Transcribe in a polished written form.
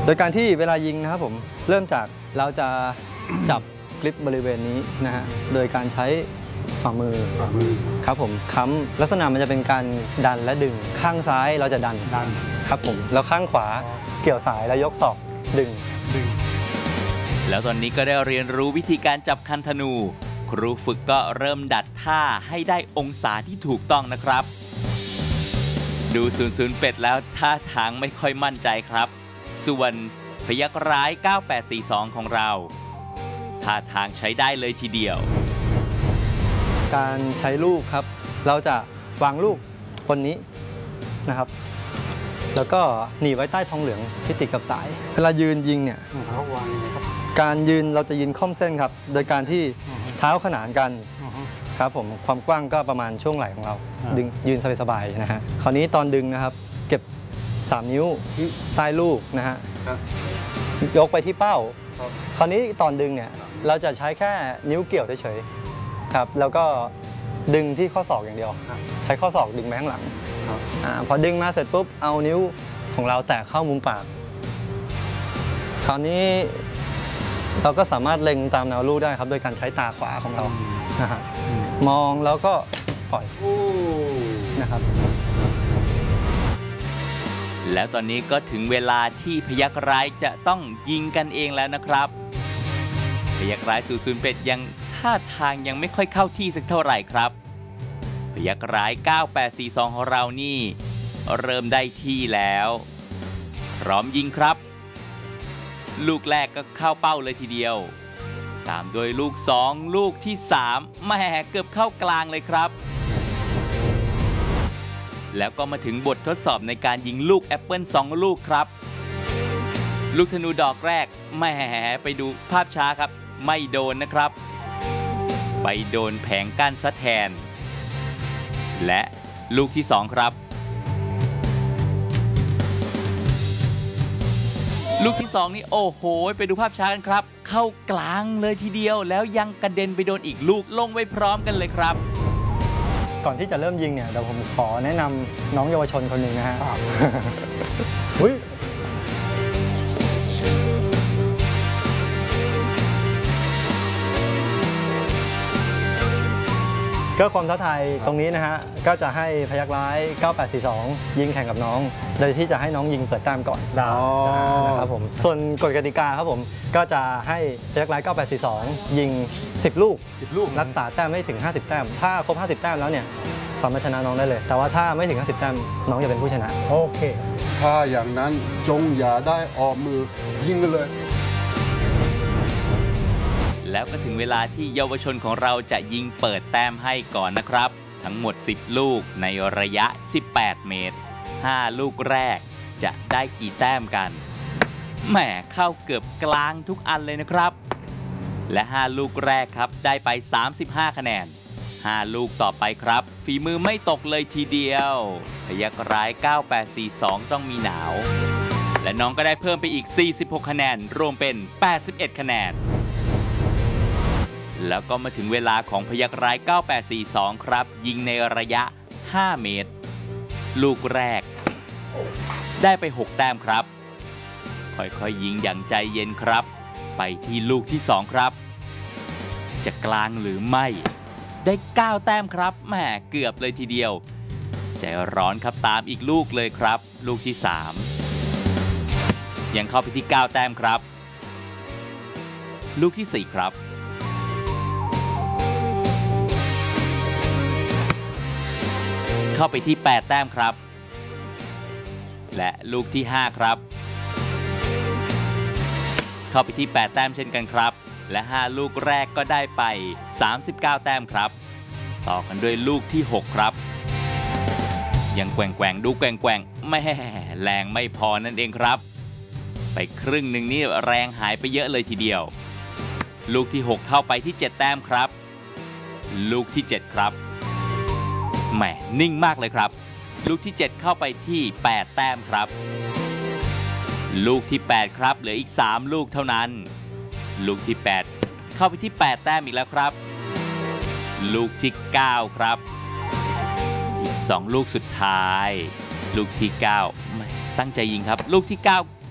โดยการที่เวลายิงนะครับผมเริ่มจากเราจะจับกริปบริเวณนี้นะฮะโดยการใช้ฝ่ามือครับผมค้ำลักษณะมันจะเป็นการดันและดึงข้างซ้ายเราจะดันครับผมแล้วข้างขวาเกี่ยวสายแล้วยกศอกดึงแล้วตอนนี้ก็ได้เรียนรู้วิธีการจับคันธนูครูฝึกก็เริ่มดัดท่าให้ได้องศาที่ถูกต้องนะครับดู00เป็ดแล้วท่าทางไม่ค่อยมั่นใจครับส่วนพยัคฆ์ร้าย9842ของเราท่าทางใช้ได้เลยทีเดียวการใช้ลูกครับเราจะวางลูกบนนี้นะครับแล้วก็หนีบไว้ใต้ทองเหลืองที่ติดกับสายเวลายืนยิงเนี่ยการยืนเราจะยืนค่อมเส้นครับโดยการที่เท้าขนานกันครับผมความกว้างก็ประมาณช่วงไหล่ของเราดึงยืนสบายๆนะฮะคราวนี้ตอนดึงนะครับเก็บ3นิ้วใต้ลูกนะฮะยกไปที่เป้าคราวนี้ตอนดึงเนี่ยเราจะใช้แค่นิ้วเกี่ยวเฉยๆครับแล้วก็ดึงที่ข้อศอกอย่างเดียวใช้ข้อศอกดึงไปข้างหลังพอดึงมาเสร็จปุ๊บเอานิ้วของเราแตะเข้ามุมปากคราวนี้เราก็สามารถเล็งตามแนวลูกได้ครับโดยการใช้ตาขวาของเรานะฮะมองแล้วก็ปล่อยนะครับแล้วตอนนี้ก็ถึงเวลาที่พยัคฆ์ร้ายจะต้องยิงกันเองแล้วนะครับพยัคฆ์ร้าย00เป็ดยังท่าทางยังไม่ค่อยเข้าที่สักเท่าไหร่ครับพยัคฆ์ร้าย9842ของเรานี่เริ่มได้ที่แล้วพร้อมยิงครับลูกแรกก็เข้าเป้าเลยทีเดียวตามด้วยลูก2ลูกที่3แหม่เกือบเข้ากลางเลยครับแล้วก็มาถึงบททดสอบในการยิงลูกแอปเปิล2ลูกครับลูกธนูดอกแรกแหม่ไปดูภาพช้าครับไม่โดนนะครับไปโดนแผงกั้นซะแทนและลูกที่2ครับลูกที่2นี่โอ้โหไปดูภาพช้ากันครับเข้ากลางเลยทีเดียวแล้วยังกระเด็นไปโดนอีกลูกลงไว้พร้อมกันเลยครับก่อนที่จะเริ่มยิงเนี่ยเดี๋ยวผมขอแนะนำน้องเยาวชนคนหนึ่งนะฮะก็ความท้าทายตรงนี้นะฮะก็จะให้พยัคฆ์ร้าย9842ยิงแข่งกับน้องโดยที่จะให้น้องยิงเปิดแต้มก่อนนะครับผมส่วนกฎกติกาครับผมก็จะให้พยัคฆ์ร้าย9842ยิง10 ลูกรักษาแต้มให้ถึง50แต้มถ้าครบ50แต้มแล้วเนี่ยสามารถชนะน้องได้เลยแต่ว่าถ้าไม่ถึง50แต้มน้องจะเป็นผู้ชนะโอเคถ้าอย่างนั้นจงอย่าได้ออกมือยิงกันเลยแล้วก็ถึงเวลาที่เยาวชนของเราจะยิงเปิดแต้มให้ก่อนนะครับทั้งหมด10ลูกในระยะ18เมตร5ลูกแรกจะได้กี่แต้มกันแหมเข้าเกือบกลางทุกอันเลยนะครับและ5ลูกแรกครับได้ไป35คะแนน5ลูกต่อไปครับฝีมือไม่ตกเลยทีเดียวพยัคฆ์ร้าย9842ต้องมีหนาวและน้องก็ได้เพิ่มไปอีก46คะแนนรวมเป็น81คะแนนแล้วก็มาถึงเวลาของพยัคฆ์ร้าย9842ครับยิงในระยะ5เมตรลูกแรกได้ไป6แต้มครับค่อยๆยิงอย่างใจเย็นครับไปที่ลูกที่2ครับจะกลางหรือไม่ได้9แต้มครับแหมเกือบเลยทีเดียวใจร้อนครับตามอีกลูกเลยครับลูกที่3ยังเข้าไปที่9แต้มครับลูกที่4ครับเข้าไปที่8แต้มครับและลูกที่5ครับเข้าไปที่8แต้มเช่นกันครับและ5ลูกแรกก็ได้ไป39แต้มครับต่อกันด้วยลูกที่6ครับยังแกว่งดูแกว่งไม่แรงไม่พอนั่นเองครับไปครึ่งหนึ่งนี่แรงหายไปเยอะเลยทีเดียวลูกที่6เข้าไปที่7แต้มครับลูกที่7ครับแหมนิ่งมากเลยครับลูกที่7เข้าไปที่8แต้มครับลูกที่8ครับเหลืออีก3ลูกเท่านั้นลูกที่8เข้าไปที่8แต้มอีกแล้วครับลูกที่9ครับอีก2ลูกสุดท้ายลูกที่9ตั้งใจยิงครับลูกที่9